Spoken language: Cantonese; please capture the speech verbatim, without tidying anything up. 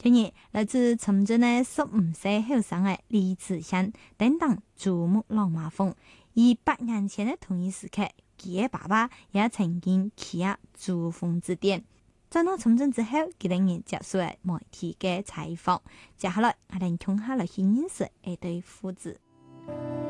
今日來自深圳的十五歲後生的李子祥擔當珠穆朗瑪峰，而八年前的同一時刻，佢嘅爸爸也曾經去下珠峰之巔。在到深圳之後，佢哋人接受了媒體嘅採訪，接下來我哋聽下來去認識一對父子。